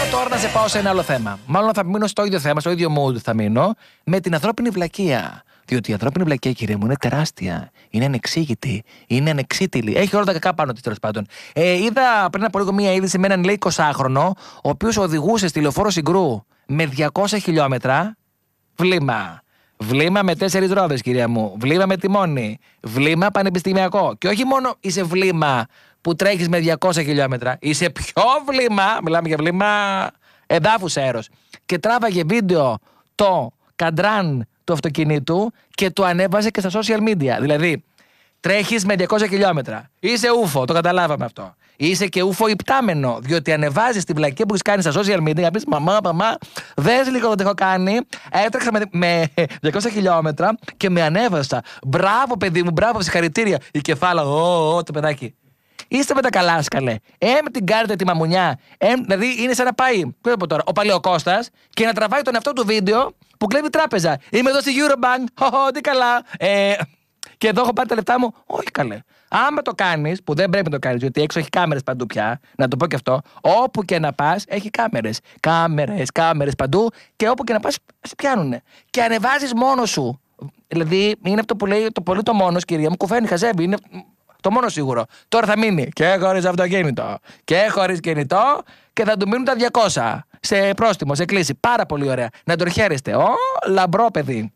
τώρα να σε πάω σε ένα άλλο θέμα. Μάλλον θα μείνω στο ίδιο θέμα, στο ίδιο mood θα μείνω, με την ανθρώπινη βλακεία. Διότι η ανθρώπινη βλακεία, κύριε μου, είναι τεράστια. Είναι ανεξήγητη. Είναι ανεξίτηλη. Έχει όλα τα κακά πάνω τη, τέλος πάντων. Είδα πριν από λίγο μία είδηση με έναν, λέει, 20χρονο, ο οποίος οδηγούσε στη λεωφόρο Συγκρού με 200 χιλιόμετρα. Βλήμα. Βλήμα με 4 ρόδες, κυρία μου. Βλήμα με τιμόνι. Βλήμα πανεπιστημιακό. Και όχι μόνο είσαι βλήμα που τρέχεις με 200 χιλιόμετρα. Είσαι πιο βλήμα. Μιλάμε για βλήμα εδάφους αέρος. Και τράβαγε βίντεο το καντράν του αυτοκινήτου και το ανέβαζε και στα social media. Δηλαδή, τρέχεις με 200 χιλιόμετρα. Είσαι ούφο, το καταλάβαμε αυτό. Είσαι και ούφο υπτάμενο, διότι ανεβάζεις την βλακία που έχεις κάνει στα social media να πεις μαμά, δες λίγο τι έχω κάνει. Έτρεξα με 200 χιλιόμετρα και με ανέβασα. Μπράβο, παιδί μου, μπράβο, συγχαρητήρια. Η κεφάλα, το παιδάκι. Είστε με τα καλά, σκαλέ. Με την κάρτα τη μαμουνιά. Δηλαδή είναι σαν να πάει, τι θα πω τώρα, ο Παλαιοκώστας και να τραβάει τον εαυτό του βίντεο που κλέβει τράπεζα. Είμαι εδώ στη Eurobank. Τι καλά. Και εδώ έχω πάρει τα λεφτά μου. Όχι, καλέ. Άμα το κάνεις, που δεν πρέπει να το κάνεις, γιατί έξω έχει κάμερες παντού πια, να το πω και αυτό, όπου και να πας έχει κάμερες. Κάμερες παντού και όπου και να πας σε πιάνουνε. Και ανεβάζεις μόνος σου. Δηλαδή είναι αυτό που λέει το πολύ το μόνος, κυρία μου, κουφαίνει, χαζεύει. Είναι το μόνο σίγουρο. Τώρα θα μείνει και χωρίς αυτοκίνητο και χωρίς κινητό και θα του μείνουν τα 200 σε πρόστιμο, σε κλίση. Πάρα πολύ ωραία. Να το χαίρεστε. Λαμπρό παιδί.